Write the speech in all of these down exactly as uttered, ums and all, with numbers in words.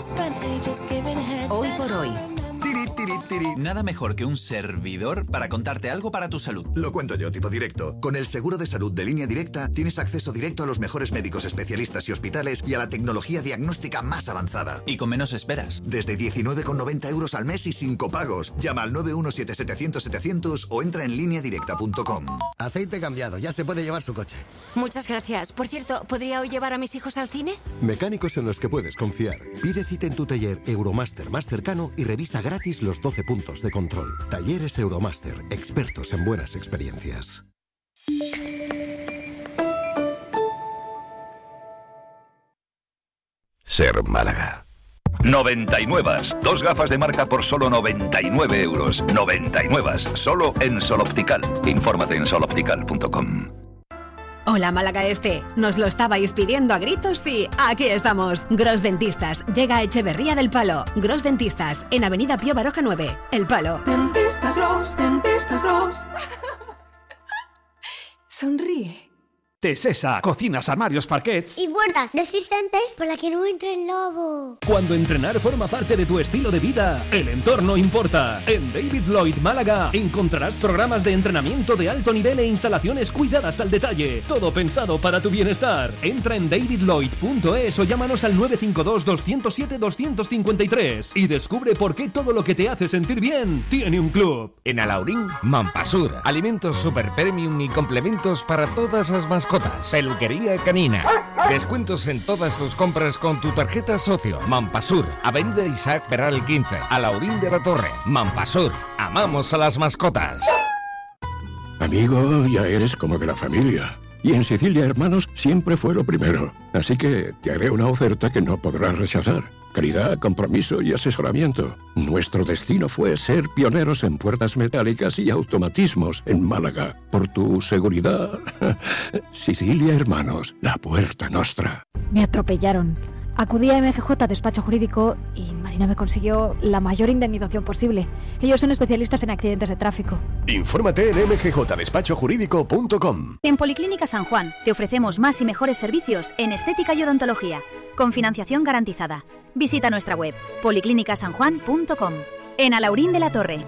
Hoy por hoy. Tiri, tiri, tiri. Nada mejor que un servidor para contarte algo para tu salud. Lo cuento yo, tipo directo. Con el seguro de salud de Línea Directa tienes acceso directo a los mejores médicos especialistas y hospitales y a la tecnología diagnóstica más avanzada. Y con menos esperas. Desde diecinueve con noventa euros al mes y sin copagos. Llama al nueve uno siete setecientos setecientos o entra en línea directa punto com. Aceite cambiado, ya se puede llevar su coche. Muchas gracias. Por cierto, ¿podría hoy llevar a mis hijos al cine? Mecánicos en los que puedes confiar. Pide cita en tu taller Euromaster más cercano y revisa gratis los doce puntos de control. Talleres Euromaster, expertos en buenas experiencias. Ser Málaga. noventa y nueve. Dos gafas de marca por solo noventa y nueve euros. noventa y nueve. Solo en Sol Optical. Infórmate en sol optical punto com. Hola Málaga Este, nos lo estabais pidiendo a gritos y aquí estamos. Gros Dentistas, llega a Echeverría del Palo. Gros Dentistas, en Avenida Pío Baroja nueve, El Palo. Dentistas Gros, Dentistas Gros. Sonríe. Tesesa, cocinas, armarios, parquets y puertas resistentes por la que no entre el lobo. Cuando entrenar forma parte de tu estilo de vida, el entorno importa. En David Lloyd Málaga encontrarás programas de entrenamiento de alto nivel e instalaciones cuidadas al detalle. Todo pensado para tu bienestar. Entra en david lloyd punto es o llámanos al nueve cinco dos, dos cero siete, dos cinco tres y descubre por qué todo lo que te hace sentir bien tiene un club. En Alaurín, Mampasur. Alimentos super premium y complementos para todas las mascotas. Peluquería canina. Descuentos en todas tus compras con tu tarjeta socio. Mampasur, Avenida Isaac Peral quince, Alaurín de la Torre. Mampasur, amamos a las mascotas. Amigo, ya eres como de la familia. Y en Sicilia Hermanos siempre fue lo primero. Así que te haré una oferta que no podrás rechazar. Calidad, compromiso y asesoramiento. Nuestro destino fue ser pioneros en puertas metálicas y automatismos en Málaga. Por tu seguridad, Sicilia Hermanos, la puerta nostra. Me atropellaron. Acudí a M G J Despacho Jurídico y Marina me consiguió la mayor indemnización posible. Ellos son especialistas en accidentes de tráfico. Infórmate en m g j despacho jurídico punto com. En Policlínica San Juan te ofrecemos más y mejores servicios en estética y odontología, con financiación garantizada. Visita nuestra web policlínica san juan punto com. En Alaurín de la Torre.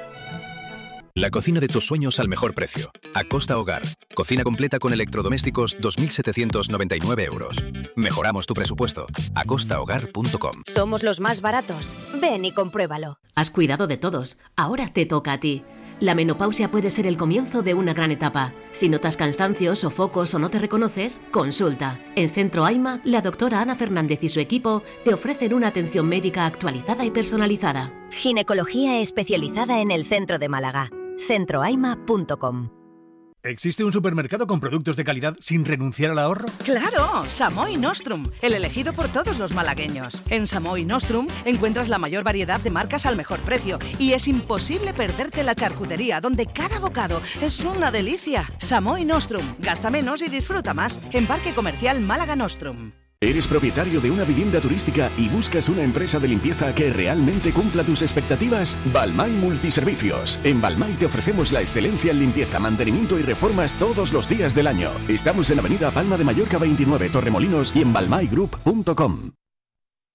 La cocina de tus sueños al mejor precio. Acosta Hogar. Cocina completa con electrodomésticos dos mil setecientos noventa y nueve euros. Mejoramos tu presupuesto. acosta hogar punto com. Somos los más baratos. Ven y compruébalo. Has cuidado de todos. Ahora te toca a ti. La menopausia puede ser el comienzo de una gran etapa. Si notas cansancios, sofocos o no te reconoces, consulta. En Centro AIMA, la doctora Ana Fernández y su equipo te ofrecen una atención médica actualizada y personalizada. Ginecología especializada en el centro de Málaga. centro aima punto com. ¿Existe un supermercado con productos de calidad sin renunciar al ahorro? ¡Claro! Samoy Nostrum, el elegido por todos los malagueños. En Samoy Nostrum encuentras la mayor variedad de marcas al mejor precio y es imposible perderte la charcutería, donde cada bocado es una delicia. Samoy Nostrum, gasta menos y disfruta más. En Parque Comercial Málaga Nostrum. ¿Eres propietario de una vivienda turística y buscas una empresa de limpieza que realmente cumpla tus expectativas? Balmay Multiservicios. En Balmay te ofrecemos la excelencia en limpieza, mantenimiento y reformas todos los días del año. Estamos en Avenida Palma de Mallorca veintinueve, Torremolinos y en balmay group punto com.